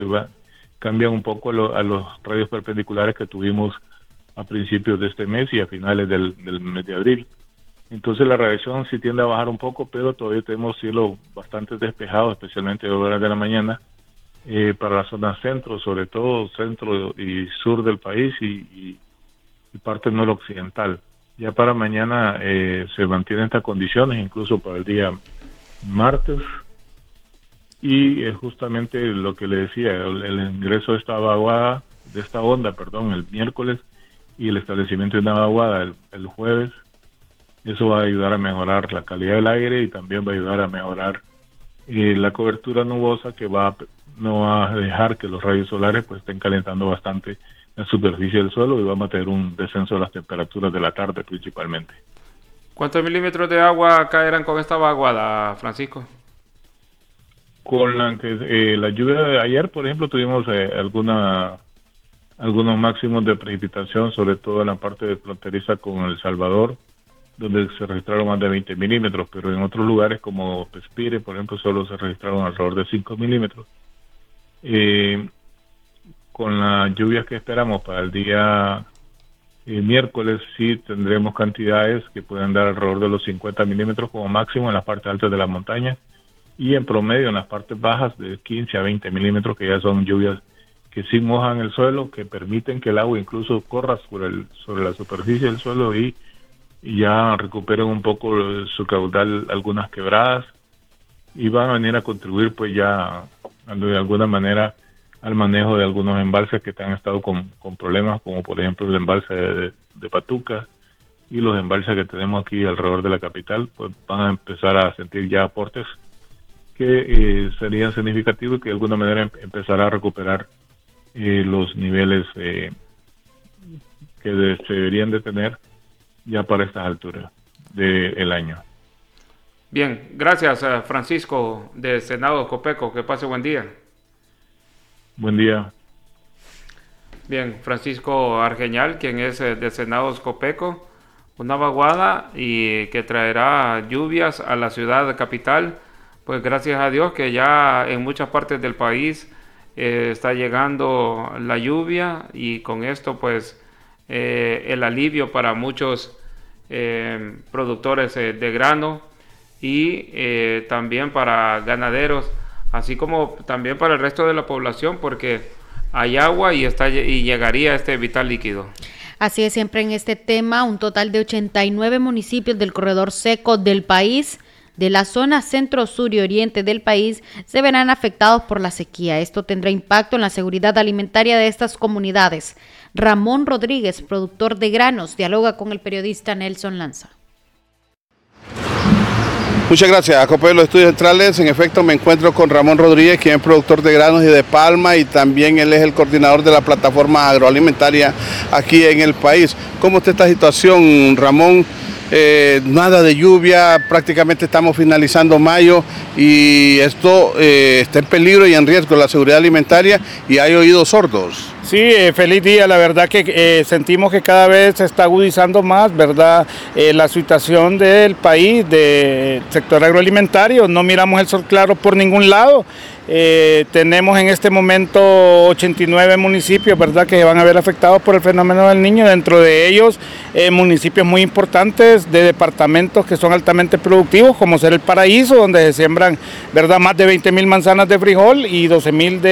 cambian un poco a los radios perpendiculares que tuvimos a principios de este mes y a finales del mes de abril. Entonces la radiación sí tiende a bajar un poco, pero todavía tenemos cielo bastante despejado, especialmente a horas de la mañana, para la zona centro, sobre todo centro y sur del país y parte noroccidental. Ya para mañana se mantienen estas condiciones, incluso para el día martes, y es justamente lo que le decía, el ingreso de esta vaguada, el miércoles, y el establecimiento de una vaguada el jueves. Eso va a ayudar a mejorar la calidad del aire y también va a ayudar a mejorar la cobertura nubosa, que no va a dejar que los rayos solares pues estén calentando bastante la superficie del suelo, y vamos a tener un descenso de las temperaturas de la tarde principalmente. ¿Cuántos milímetros de agua caerán con esta vaguada, Francisco? Con la lluvia de ayer, por ejemplo, tuvimos algunos máximos de precipitación, sobre todo en la parte fronteriza con El Salvador, donde se registraron más de 20 milímetros, pero en otros lugares como Pespire, por ejemplo, solo se registraron alrededor de 5 milímetros. Con las lluvias que esperamos para el día miércoles, sí tendremos cantidades que pueden dar alrededor de los 50 milímetros como máximo en las partes altas de la montaña, y en promedio en las partes bajas de 15 a 20 milímetros, que ya son lluvias que sí mojan el suelo, que permiten que el agua incluso corra sobre la superficie del suelo y ya recuperen un poco su caudal algunas quebradas, y van a venir a contribuir pues ya de alguna manera al manejo de algunos embalses que han estado con problemas, como por ejemplo el embalse de Patuca y los embalses que tenemos aquí alrededor de la capital. Pues van a empezar a sentir ya aportes que serían significativos y que de alguna manera empezará a recuperar los niveles que se deberían de tener ya para estas alturas del año. Bien, gracias Francisco de Senado Copeco, que pase buen día. Buen día. Bien, Francisco Argeñal, quien es de Senado Copeco, una vaguada y que traerá lluvias a la ciudad capital, pues gracias a Dios que ya en muchas partes del país está llegando la lluvia, y con esto pues el alivio para muchos productores de grano y también para ganaderos, así como también para el resto de la población, porque hay agua y llegaría este vital líquido. Así es, siempre en este tema, un total de 89 municipios del corredor seco del país, de la zona centro, sur y oriente del país, se verán afectados por la sequía. Esto tendrá impacto en la seguridad alimentaria de estas comunidades. Ramón Rodríguez, productor de granos, dialoga con el periodista Nelson Lanza. Muchas gracias. Acompañado de los estudios centrales, en efecto me encuentro con Ramón Rodríguez, quien es productor de granos y de palma, y también él es el coordinador de la plataforma agroalimentaria aquí en el país. ¿Cómo está esta situación, Ramón? Nada de lluvia, prácticamente estamos finalizando mayo y esto está en peligro y en riesgo la seguridad alimentaria, y hay oídos sordos. Sí, feliz día. La verdad que sentimos que cada vez se está agudizando más, ¿verdad? La situación del país, del sector agroalimentario. No miramos el sol claro por ningún lado. Tenemos en este momento 89 municipios, ¿verdad?, que se van a ver afectados por el fenómeno del Niño. Dentro de ellos, municipios muy importantes de departamentos que son altamente productivos, como ser El Paraíso, donde se siembran, ¿verdad?, más de 20.000 manzanas de frijol y 20.000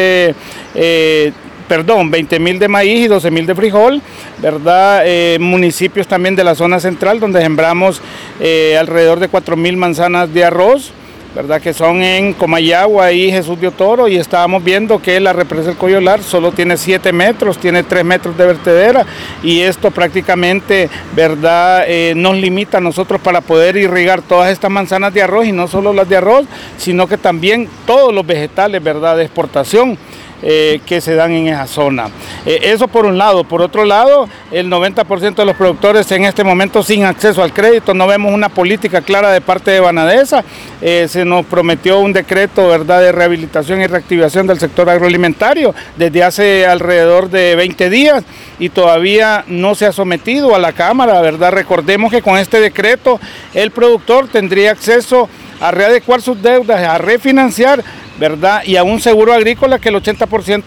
de maíz y 12.000 de frijol, ¿verdad? Municipios también de la zona central, donde sembramos alrededor de 4.000 manzanas de arroz, ¿verdad?, que son en Comayagua y Jesús de Otoro, y estábamos viendo que la represa del Coyolar solo tiene 7 metros, tiene 3 metros de vertedera, y esto prácticamente, ¿verdad?, nos limita a nosotros para poder irrigar todas estas manzanas de arroz, y no solo las de arroz, sino que también todos los vegetales, ¿verdad?, de exportación que se dan en esa zona. Eso por un lado. Por otro lado, el 90% de los productores en este momento sin acceso al crédito. No vemos una política clara de parte de Banadesa. Se nos prometió un decreto, ¿verdad?, de rehabilitación y reactivación del sector agroalimentario desde hace alrededor de 20 días y todavía no se ha sometido a la Cámara, ¿verdad? Recordemos que con este decreto el productor tendría acceso a readecuar sus deudas, a refinanciar, ¿verdad?, y a un seguro agrícola que el 80%